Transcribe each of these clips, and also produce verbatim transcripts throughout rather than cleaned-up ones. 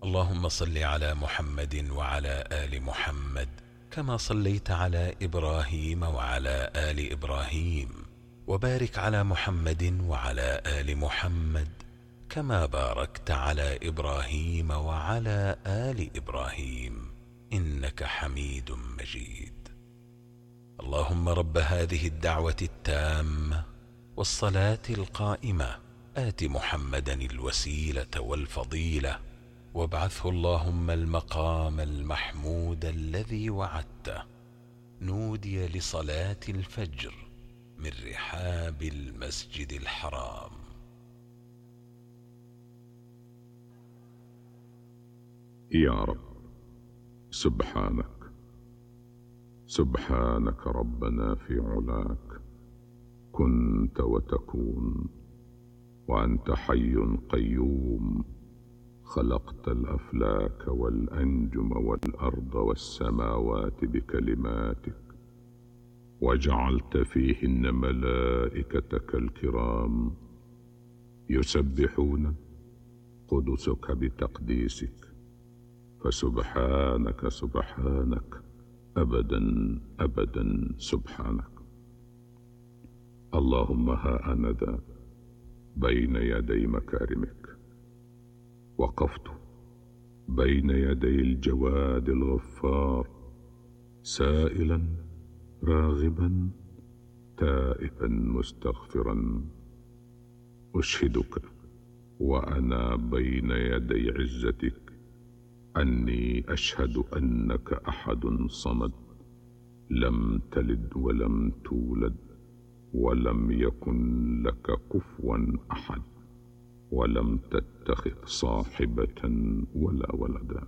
اللهم صل على محمد وعلى آل محمد كما صليت على إبراهيم وعلى آل إبراهيم، وبارك على محمد وعلى آل محمد كما باركت على إبراهيم وعلى آل إبراهيم إنك حميد مجيد. اللهم رب هذه الدعوة التامة والصلاة القائمة آت محمدا الوسيلة والفضيلة وابعثه اللهم المقام المحمود الذي وعدته. نودي لصلاة الفجر من رحاب المسجد الحرام. يا رب، سبحانك سبحانك ربنا في علاك، كنت وتكون، وأنت حي قيوم، خلقت الأفلاك والأنجم والأرض والسماوات بكلماتك، وجعلت فيهن ملائكتك الكرام يسبحون قدسك بتقديسك، فسبحانك سبحانك أبدا أبدا سبحانك. اللهم ها أنا ذا بين يدي مكارمك، وقفت بين يدي الجواد الغفار، سائلا راغبا تائبا مستغفرا، أشهدك وأنا بين يدي عزتك أني أشهد أنك أحد صمد، لم تلد ولم تولد ولم يكن لك كفوا أحد، ولم تتخذ صاحبة ولا ولدا.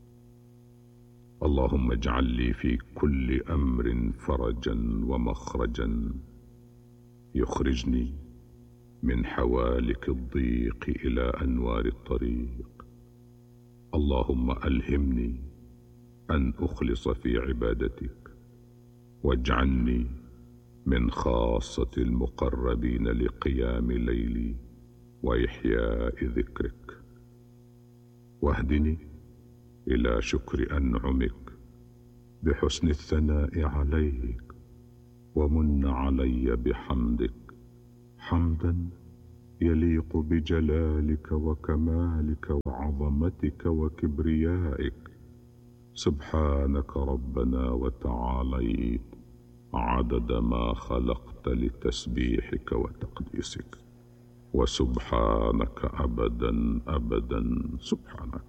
اللهم اجعل لي في كل أمر فرجا ومخرجا يخرجني من حوالك الضيق إلى أنوار الطريق. اللهم ألهمني أن أخلص في عبادتك، واجعلني من خاصة المقربين لقيام ليلي وإحياء ذكرك، واهدني إلى شكر أنعمك بحسن الثناء عليك، ومن علي بحمدك حمدا يليق بجلالك وكمالك وعظمتك وكبريائك. سبحانك ربنا وتعاليت عدد ما خلقت لتسبيحك وتقديسك، وسبحانك أبدا أبدا سبحانك.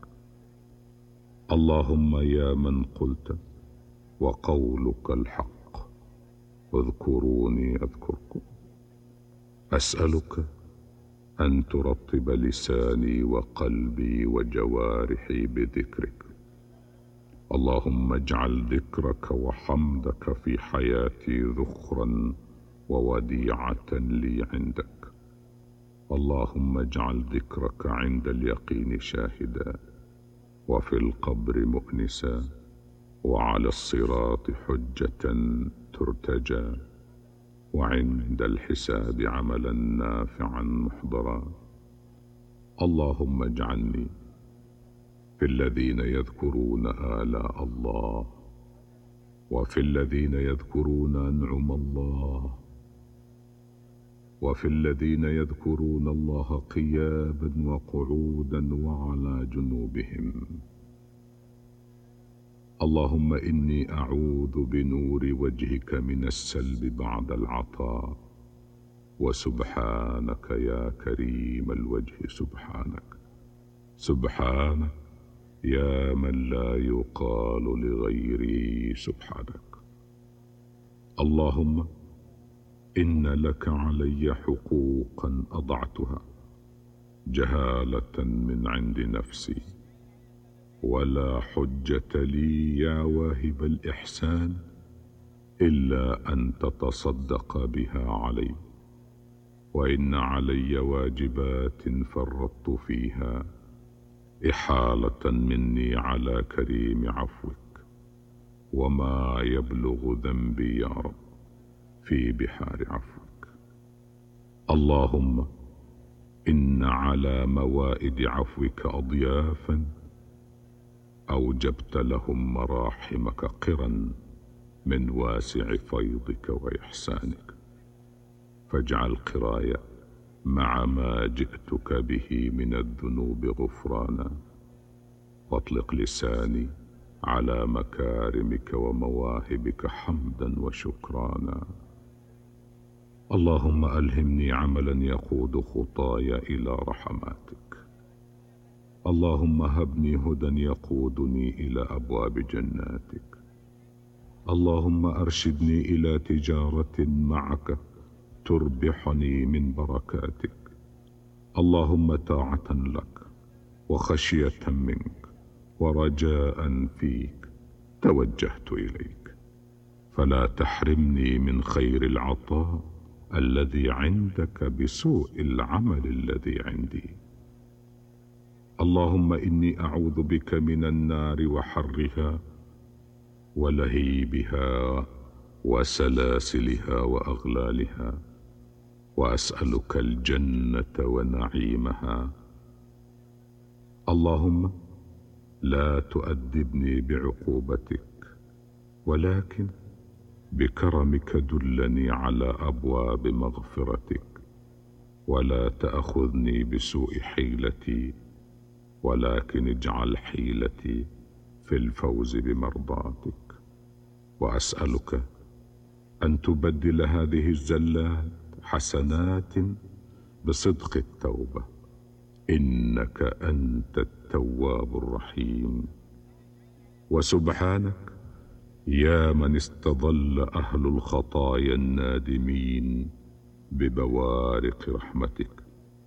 اللهم يا من قلت وقولك الحق اذكروني أذكركم، أسألك أن ترطب لساني وقلبي وجوارحي بذكرك. اللهم اجعل ذكرك وحمدك في حياتي ذخرا ووديعة لي عندك. اللهم اجعل ذكرك عند اليقين شاهدا، وفي القبر مؤنسا، وعلى الصراط حجة ترتجى، وعند الحساب عملا نافعا محضرا. اللهم اجعلني في الذين يذكرون آلاء الله، وفي الذين يذكرون أنعم الله، وفي الذين يذكرون الله قياما وقعودا وعلى جنوبهم. اللهم إني أعوذ بنور وجهك من السلب بعد العطاء، وسبحانك يا كريم الوجه سبحانك، سبحانك يا من لا يقال لغيري سبحانك. اللهم إن لك علي حقوقا أضعتها جهالة من عند نفسي، ولا حجة لي يا واهب الإحسان إلا أن تتصدق بها علي، وإن علي واجبات فرطت فيها إحالة مني على كريم عفوك، وما يبلغ ذنبي يا رب في بحار عفوك. اللهم إن على موائد عفوك أضيافا أوجبت لهم مراحمك قرا من واسع فيضك وإحسانك، فاجعل قراي مع ما جئتك به من الذنوب غفرانا، واطلق لساني على مكارمك ومواهبك حمدا وشكرانا. اللهم ألهمني عملا يقود خطاي إلى رحماتك. اللهم هبني هدى يقودني إلى أبواب جناتك. اللهم أرشدني إلى تجارة معك تربحني من بركاتك. اللهم طاعة لك وخشية منك ورجاء فيك توجهت إليك، فلا تحرمني من خير العطاء الذي عندك بسوء العمل الذي عندي. اللهم إني أعوذ بك من النار وحرها ولهيبها وسلاسلها وأغلالها، وأسألك الجنة ونعيمها. اللهم لا تؤدبني بعقوبتك، ولكن بكرمك دلني على أبواب مغفرتك، ولا تأخذني بسوء حيلتي، ولكن اجعل حيلتي في الفوز بمرضاتك. وأسألك أن تبدل هذه الزلات حسنات بصدق التوبة، إنك أنت التواب الرحيم. وسبحانك يا من استظل أهل الخطايا النادمين ببوارق رحمتك،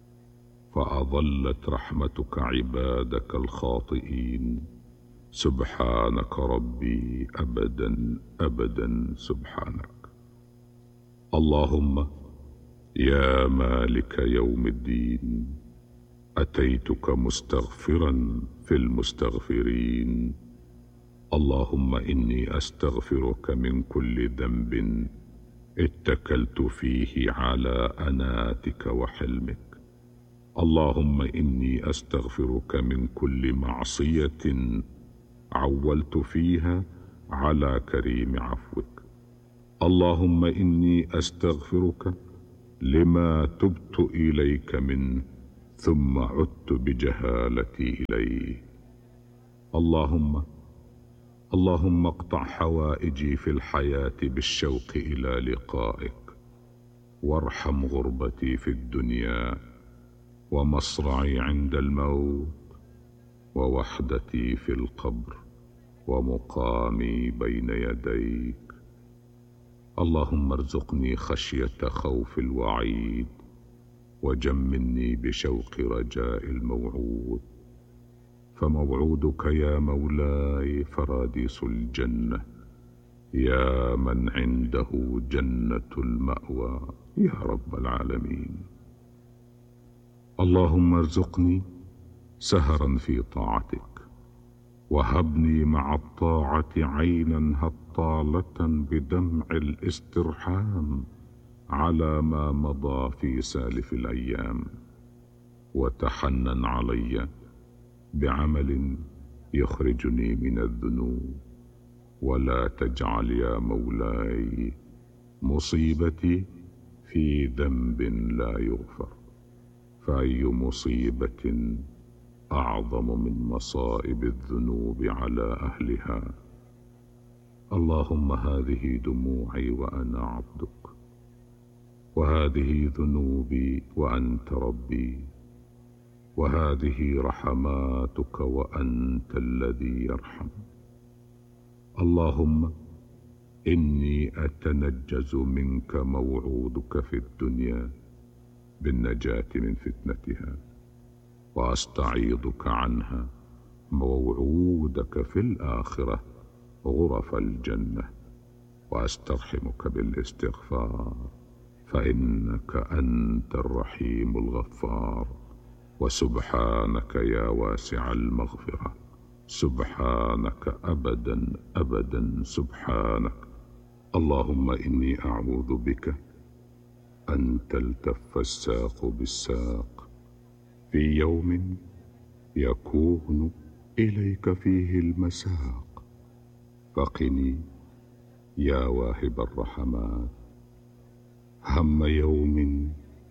فأظلت رحمتك عبادك الخاطئين. سبحانك ربي أبدا أبدا سبحانك. اللهم يا مالك يوم الدين، أتيتك مستغفرا في المستغفرين. اللهم إني أستغفرك من كل ذنب اتكلت فيه على أناتك وحلمك. اللهم إني أستغفرك من كل معصية عولت فيها على كريم عفوك. اللهم إني أستغفرك لما تبت إليك منه ثم عدت بجهالتي إليه. اللهم اللهم اقطع حوائجي في الحياة بالشوق إلى لقائك، وارحم غربتي في الدنيا ومصرعي عند الموت، ووحدتي في القبر، ومقامي بين يديك. اللهم ارزقني خشية خوف الوعيد، وجملني بشوق رجاء الموعود. فموعودك يا مولاي فراديس الجنة، يا من عنده جنة المأوى يا رب العالمين. اللهم ارزقني سهرا في طاعتك، وهبني مع الطاعة عينا هطالة بدمع الاسترحام على ما مضى في سالف الأيام، وتحنن علي بعمل يخرجني من الذنوب. ولا تجعل يا مولاي مصيبتي في ذنب لا يغفر، فأي مصيبة أعظم من مصائب الذنوب على أهلها. اللهم هذه دموعي وأنا عبدك، وهذه ذنوبي وأنت ربي، وهذه رحماتك وأنت الذي يرحم. اللهم إني أتنجز منك موعودك في الدنيا بالنجاة من فتنتها، وأستعيذك عنها موعودك في الآخرة غرف الجنة، وأسترحمك بالاستغفار، فإنك أنت الرحيم الغفار. وسبحانك يا واسع المغفرة، سبحانك أبدا أبدا سبحانك. اللهم إني أعوذ بك أن تلتف الساق بالساق في يوم يكون إليك فيه المساق، فقني يا واهب الرحمات هم يوم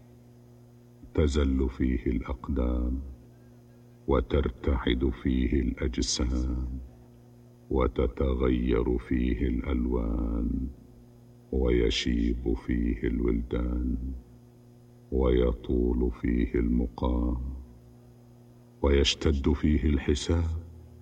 تزل فيه الأقدام، وترتعد فيه الأجسام، وتتغير فيه الألوان، ويشيب فيه الولدان، ويطول فيه المقام، ويشتد فيه الحساب،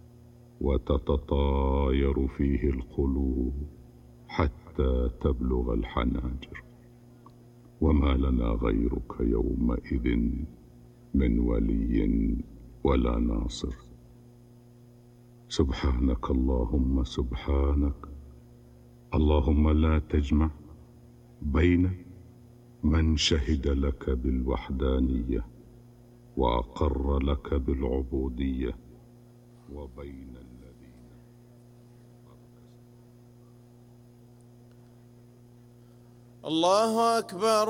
وتتطاير فيه القلوب حتى تبلغ الحناجر. وما لنا غيرك يومئذ من ولي ولا ناصر. سبحانك اللهم سبحانك، اللهم لا تجمع بين من شهد لك بالوحدانية وأقر لك بالعبودية وبين الذين. الله أكبر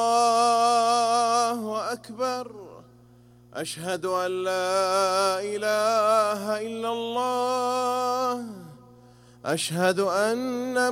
الله أكبر، أشهد أن لا إله إلا الله، أشهد أن